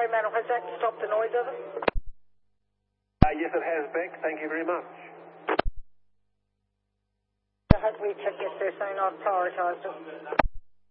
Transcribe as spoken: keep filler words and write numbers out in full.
Fremantle, has that stopped the noise of it? Uh, yes, it has, Beck. Thank you very much. I hope we check yes, they're saying I've prioritised it.